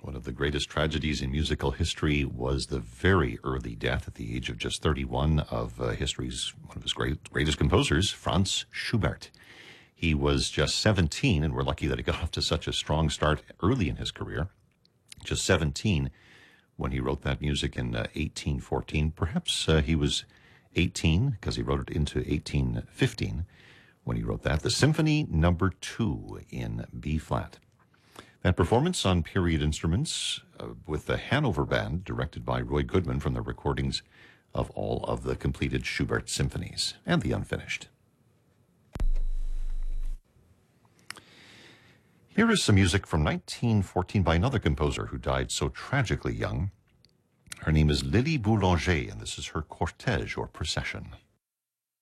One of the greatest tragedies in musical history was the very early death at the age of just 31 of one of his greatest composers, Franz Schubert. He was just 17, and we're lucky that he got off to such a strong start early in his career. Just 17 when he wrote that music in 1814. Perhaps he was 18 because he wrote it into 1815 when he wrote that. The Symphony Number 2 in B flat. That performance on period instruments with the Hanover Band, directed by Roy Goodman, from the recordings of all of the completed Schubert symphonies and the unfinished. Here is some music from 1914 by another composer who died so tragically young. Her name is Lily Boulanger, and this is her Cortège or Procession.